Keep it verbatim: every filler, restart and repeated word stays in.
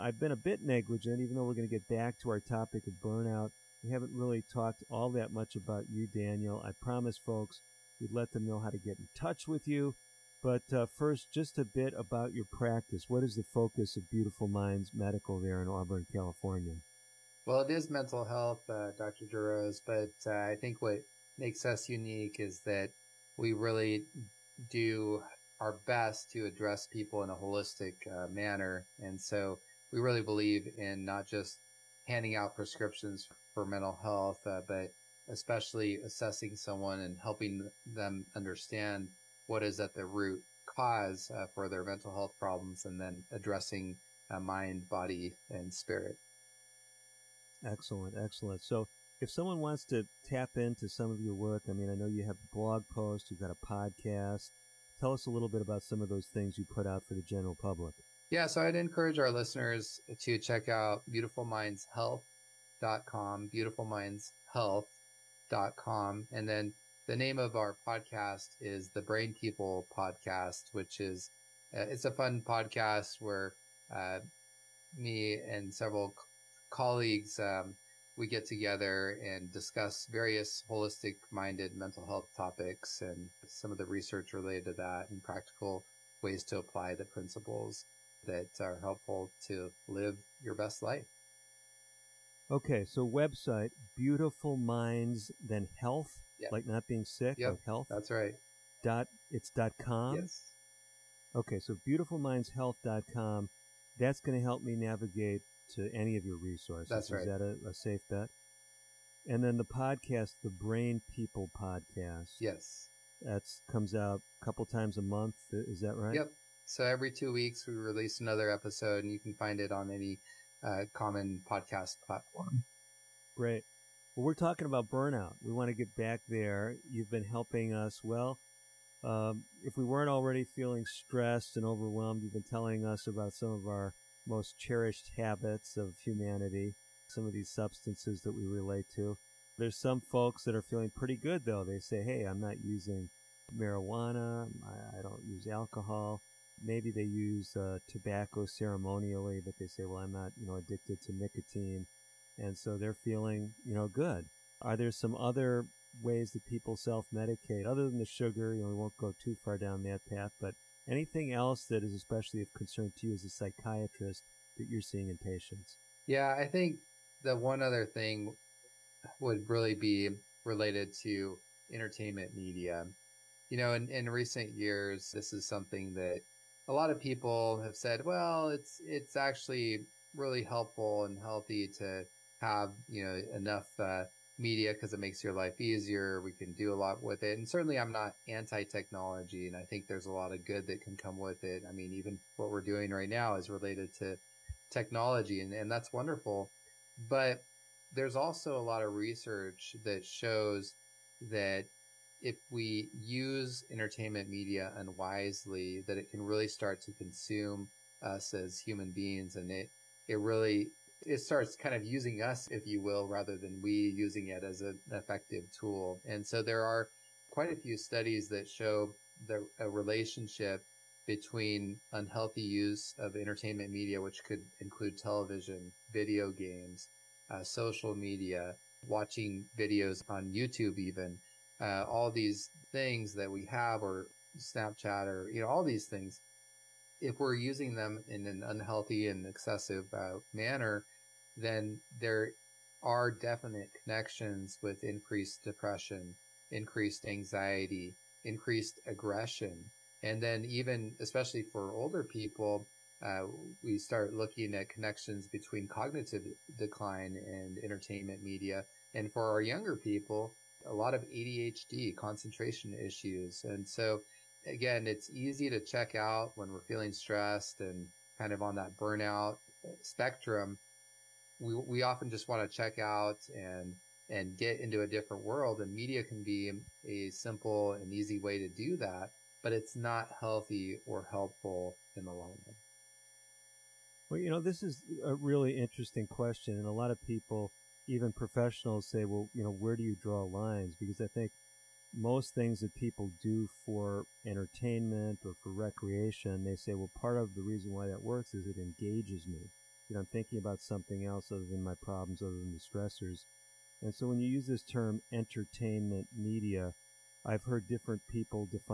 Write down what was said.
I've been a bit negligent, even though we're going to get back to our topic of burnout. We haven't really talked all that much about you, Daniel. I promise folks we'd let them know how to get in touch with you. But uh, first, just a bit about your practice. What is the focus of Beautiful Minds Medical there in Auburn, California? Well, it is mental health, uh, Doctor Jarosz, but uh, I think what makes us unique is that we really do our best to address people in a holistic uh, manner. And so we really believe in not just handing out prescriptions for mental health, uh, but especially assessing someone and helping them understand what is at the root cause uh, for their mental health problems, and then addressing uh, mind, body, and spirit. Excellent, excellent. So if someone wants to tap into some of your work, I mean, I know you have a blog post, you've got a podcast. Tell us a little bit about some of those things you put out for the general public. Yeah, so I'd encourage our listeners to check out beautiful minds health dot com, beautiful minds health dot com. And then the name of our podcast is the Brain People Podcast, which is, uh, it's a fun podcast where uh, me and several colleagues, um, we get together and discuss various holistic-minded mental health topics and some of the research related to that and practical ways to apply the principles that are helpful to live your best life. Okay, so website, Beautiful Minds, then Health, Yep. like not being sick, Yep, like health. that's right. Dot, it's dot com? Yes. Okay, so beautiful minds health dot com. That's going to help me navigate to any of your resources. That's right. Is that a, a safe bet? And then the podcast, the Brain People Podcast. Yes. That comes out a couple times a month. Is that right? Yep. So every two weeks we release another episode, and you can find it on any uh, common podcast platform. Great. Well, we're talking about burnout. We want to get back there. You've been helping us. Well, um, if we weren't already feeling stressed and overwhelmed, you've been telling us about some of our most cherished habits of humanity, some of these substances that we relate to. There's some folks that are feeling pretty good, though. They say, hey, I'm not using marijuana. I, I don't use alcohol. Maybe they use uh, tobacco ceremonially, but they say, well, I'm not, you know, addicted to nicotine. And so they're feeling, you know, good. Are there some other ways that people self-medicate other than the sugar? You know, we won't go too far down that path, but anything else that is especially of concern to you as a psychiatrist that you're seeing in patients? Yeah, I think the one other thing would really be related to entertainment media. You know, in, in recent years, this is something that a lot of people have said, well, it's it's actually really helpful and healthy to have, you know, enough uh, media because it makes your life easier. We can do a lot with it. And certainly I'm not anti-technology, and I think there's a lot of good that can come with it. I mean, even what we're doing right now is related to technology, and, and that's wonderful. But there's also a lot of research that shows that if we use entertainment media unwisely, that it can really start to consume us as human beings, and it it really it starts kind of using us, if you will, rather than we using it as an effective tool. And so there are quite a few studies that show the a relationship between unhealthy use of entertainment media, which could include television, video games, uh, social media, watching videos on YouTube even, uh, all these things that we have, or Snapchat, or, you know, all these things. If we're using them in an unhealthy and excessive uh, manner, then there are definite connections with increased depression, increased anxiety, increased aggression. And then even, especially for older people, uh, we start looking at connections between cognitive decline and entertainment media. And for our younger people, a lot of A D H D, concentration issues. And so, again, it's easy to check out when we're feeling stressed and kind of on that burnout spectrum. We we often just want to check out and and get into a different world, and media can be a simple and easy way to do that, but it's not healthy or helpful in the long run. Well, you know, this is a really interesting question, and a lot of people, even professionals, say, well, you know, where do you draw lines? Because I think most things that people do for entertainment or for recreation, they say, well, part of the reason why that works is it engages me. distracted. I'm thinking about something else other than my problems, other than the stressors. And so when you use this term entertainment media, I've heard different people define